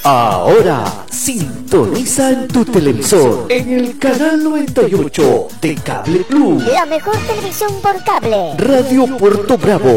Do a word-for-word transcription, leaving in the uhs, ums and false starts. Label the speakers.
Speaker 1: Ahora sintoniza en tu televisor en el canal noventa y ocho de Cable Plus.
Speaker 2: La mejor televisión por cable.
Speaker 1: Radio Puerto Bravo.